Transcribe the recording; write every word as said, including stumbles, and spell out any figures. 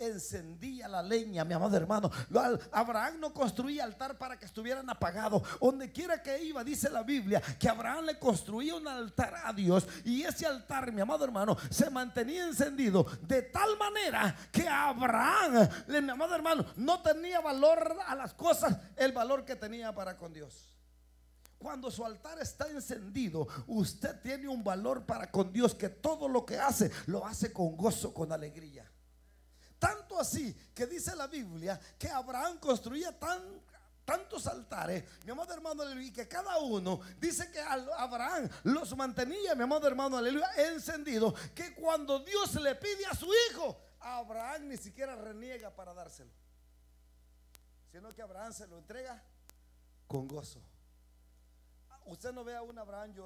encendía la leña, mi amado hermano. Abraham no construía altar para que estuvieran apagados. Donde quiera que iba, dice la Biblia que Abraham le construía un altar a Dios, y ese altar, mi amado hermano, se mantenía encendido de tal manera que Abraham, mi amado hermano, no tenía valor a las cosas, el valor que tenía para con Dios. Cuando su altar está encendido, usted tiene un valor para con Dios, que todo lo que hace, lo hace con gozo, con alegría. Tanto así que dice la Biblia que Abraham construía tan, tantos altares, mi amado hermano, y que cada uno, dice que Abraham los mantenía, mi amado hermano, aleluya, encendido, que cuando Dios le pide a su hijo, Abraham ni siquiera reniega para dárselo, sino que Abraham se lo entrega con gozo. Usted no ve a un Abraham llorando.